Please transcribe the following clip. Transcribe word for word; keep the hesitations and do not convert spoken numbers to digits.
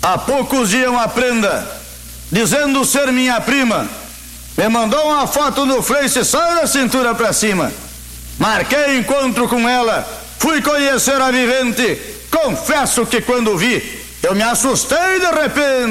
Há poucos dias uma prenda, dizendo ser minha prima, me mandou uma foto no Face só da cintura pra cima. Marquei encontro com ela, fui conhecer a vivente. Confesso que quando vi, eu me assustei de repente.